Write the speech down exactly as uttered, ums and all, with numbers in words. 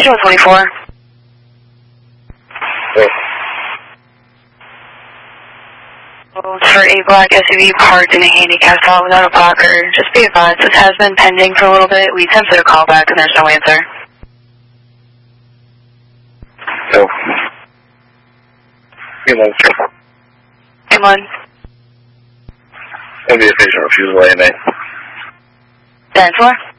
Zero twenty-four. Oh. For a black S U V parked in a handicap stall without a blocker. Just be advised, this has been pending for a little bit. We attempted a call back and there's no answer. Oh. Good one, sir. Good one. That'll be a patient refusal, A M A. ten four.